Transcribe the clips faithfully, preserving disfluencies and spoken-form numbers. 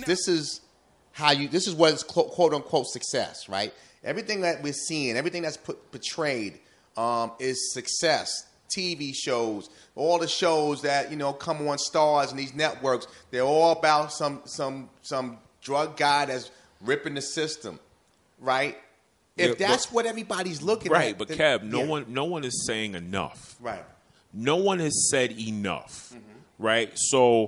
this is how you. This is what is quote unquote success, right? Everything that we're seeing, everything that's put, portrayed, um, is success. T V shows, all the shows that you know come on Stars and these networks, they're all about some some some drug guy that's ripping the system, right? If yeah, that's but, what everybody's looking right, at, but then, Kev, no yeah. one no one is saying enough. Right. No one has said enough. Mm-hmm. Right. So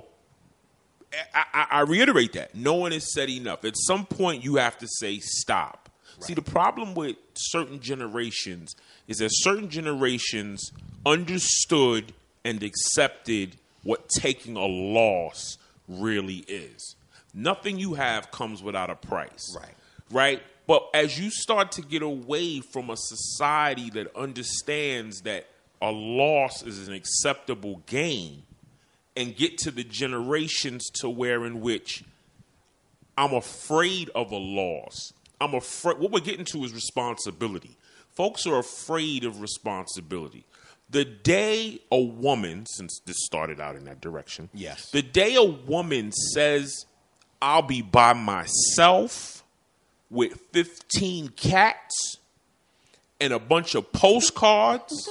I, I, I reiterate that no one has said enough. At some point, you have to say stop. Right. See, the problem with certain generations is that certain generations understood and accepted what taking a loss really is. Nothing you have comes without a price. Right. Right? But as you start to get away from a society that understands that a loss is an acceptable gain and get to the generations to where in which I'm afraid of a loss. I'm afraid. What we're getting to is responsibility. Folks are afraid of responsibility. The day a woman, since this started out in that direction, yes, the day a woman says, I'll be by myself with fifteen cats and a bunch of postcards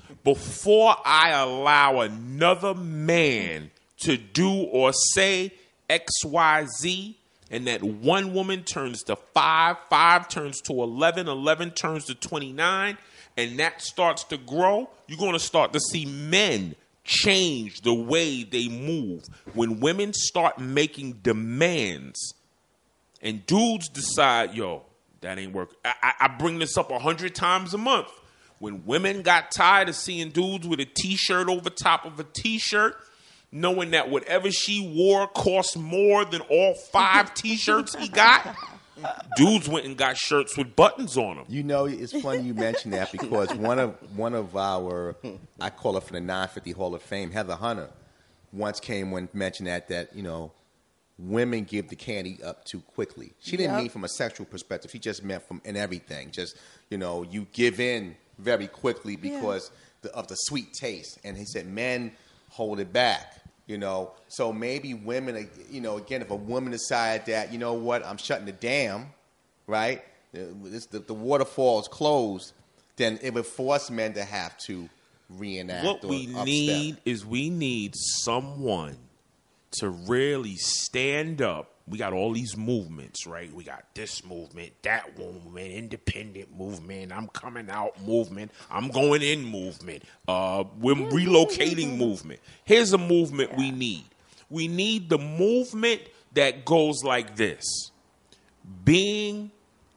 before I allow another man to do or say X, Y, Z, and that one woman turns to five, five turns to eleven, eleven turns to twenty-nine, and that starts to grow, you're going to start to see men change the way they move. When women start making demands and dudes decide, yo, that ain't working. I, I bring this up a hundred times a month. When women got tired of seeing dudes with a T-shirt over top of a T-shirt, knowing that whatever she wore cost more than all five T-shirts he got, dudes went and got shirts with buttons on them. You know, it's funny you mention that because one of one of our, I call her for the nine fifty Hall of Fame, Heather Hunter, once came and mentioned that, that, you know, women give the candy up too quickly. She didn't yep. mean from a sexual perspective. She just meant from in everything. Just, you know, you give in very quickly because yeah. the, of the sweet taste. And he said men hold it back, you know. So maybe women, you know, again, if a woman decided that, you know what, I'm shutting the dam, right, this, the, the waterfall is closed, then it would force men to have to reenact what or we upstep. need is we need someone to really stand up. We got all these movements, right? We got this movement, that movement, independent movement, I'm coming out movement, I'm going in movement, uh, we're relocating movement. Here's a movement we need. We need the movement that goes like this. Being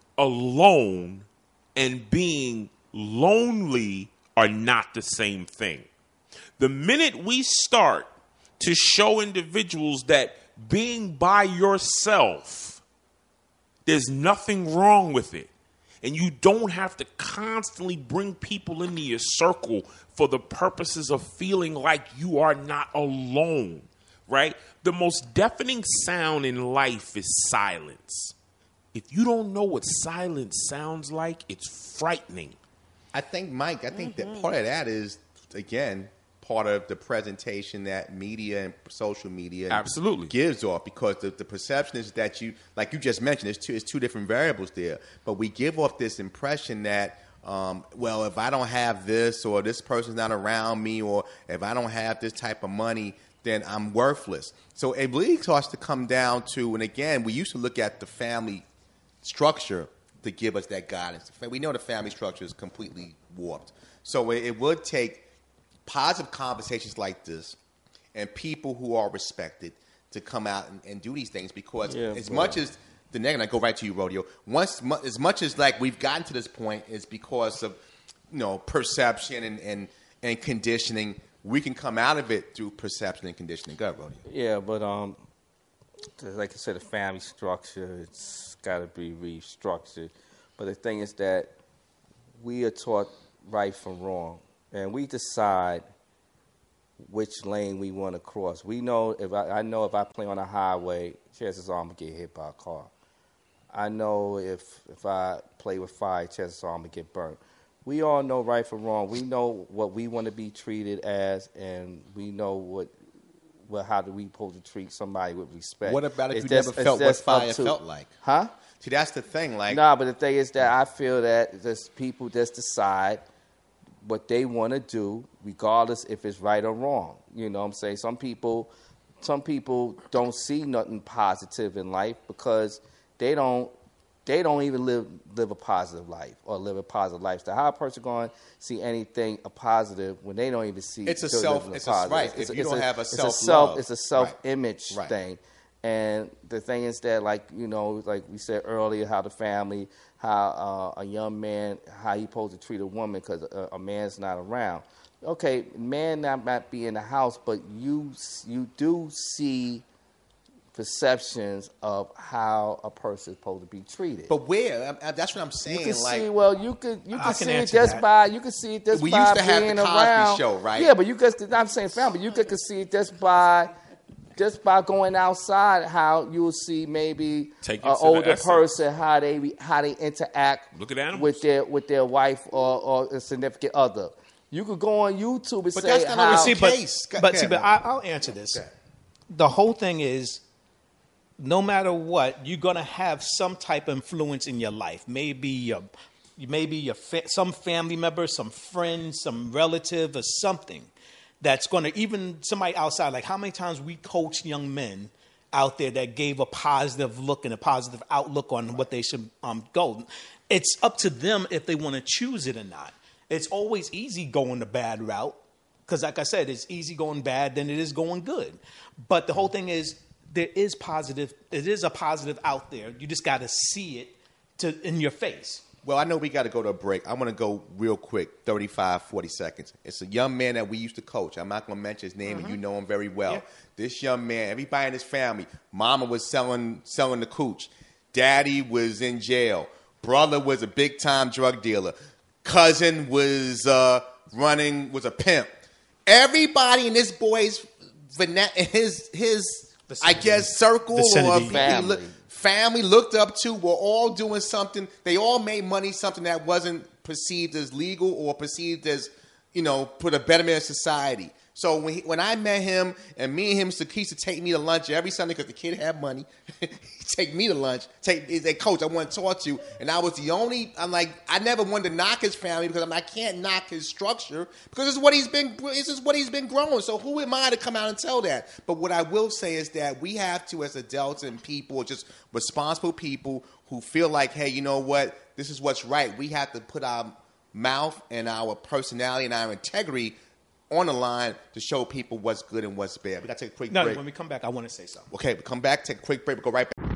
alone and being lonely are not the same thing. The minute we start to show individuals that being by yourself, there's nothing wrong with it. And you don't have to constantly bring people into your circle for the purposes of feeling like you are not alone, right? The most deafening sound in life is silence. If you don't know what silence sounds like, it's frightening. I think, Mike, I think mm-hmm. that part of that is, again, part of the presentation that media and social media absolutely gives off, because the, the perception is that you, like you just mentioned, there's two, it's two different variables there, but we give off this impression that, um, well, if I don't have this, or this person's not around me, or if I don't have this type of money, then I'm worthless. So it really starts to come down to, and again, we used to look at the family structure to give us that guidance. We know the family structure is completely warped. So it, it would take positive conversations like this and people who are respected to come out and, and do these things, because yeah, as bro. much as the negative, I go right to you, Rodeo, once as much as like we've gotten to this point is because of, you know, perception and, and, and conditioning. We can come out of it through perception and conditioning. Go ahead, Rodeo. Yeah, but um, like I said, the family structure, it's got to be restructured. But the thing is that we are taught right from wrong. And we decide which lane we want to cross. We know if I, I know if I play on a highway, chances are I'm gonna get hit by a car. I know if if I play with fire, chances are I'm gonna get burnt. We all know right from wrong. We know what we want to be treated as, and we know what well, how do we supposed to treat somebody with respect? What about if It's you just- never it's felt what just up fire to- felt like? Huh? See, that's the thing. Like, Nah, but the thing is that I feel that just people just decide what they want to do, regardless if it's right or wrong. You know what I'm saying? Some people, some people don't see nothing positive in life because they don't, they don't even live live a positive life or live a positive lifestyle. How a person going to see anything a positive when they don't even see? It's a they're self- living it's a- positive? right, if It's you don't a, have a it's self-love. self, it's a self-image Right, right. thing. And the thing is that, like, you know, like we said earlier, how the family, how uh, a young man, how he supposed to treat a woman because a, a man's not around. Okay, man not might be in the house, but you you do see perceptions of how a person is supposed to be treated. but where? I- I- That's what I'm saying. You can like, see, well, you could you I can can see it answer just that. by you can see it just We by used to have being the Cosby around. Show, right? Yeah, but you could. I'm saying family. You could, could see it just by just by going outside. How you'll see maybe Take it an to the older essence. person how they re- how they interact Look at animals. with their with their wife or, or a significant other. You could go on YouTube and But say that's not how. always see, but, case. Go but see, ahead, but man. I, I'll answer this. The whole thing is, no matter what, you're gonna have some type of influence in your life. Maybe your, maybe your fa- some family member, some friend, some relative, or something that's gonna even somebody outside. Like how many times we coach young men out there that gave a positive look and a positive outlook on what they should um, go. It's up to them if they want to choose it or not. It's always easy going the bad route because, like I said, it's easy going bad than it is going good. But the whole thing is, there is positive. It is a positive out there. You just got to see it to in your face. Well, I know we got to go to a break. I'm going to go real quick, thirty-five, forty seconds. It's a young man that we used to coach. I'm not going to mention his name, and you know him very well. Yeah. This young man, everybody in his family, mama was selling selling the cooch. Daddy was in jail. Brother was a big-time drug dealer. Cousin was uh, running, was a pimp. Everybody in this boy's, vina- his, his I guess, circle Vicinity. or people he Family. look- family looked up to were all doing something. They all made money, something that wasn't perceived as legal or perceived as, you know, put a betterment in society. So when he, when I met him, and me and him, so he used to take me to lunch every Sunday because the kid had money. He'd take me to lunch. Take he said, Coach, I want to talk to you. And I was the only. I'm like, I never wanted to knock his family because I'm, I can't knock his structure because this is what he's been. This is what he's been growing. So who am I to come out and tell that? But what I will say is that we have to, as adults and people, just responsible people who feel like, hey, you know what? This is what's right. We have to put our mouth and our personality and our integrity on the line to show people what's good and what's bad. We got to take a quick No, break. when we come back, I want to say something. Okay, we come back, take a quick break, we go right back.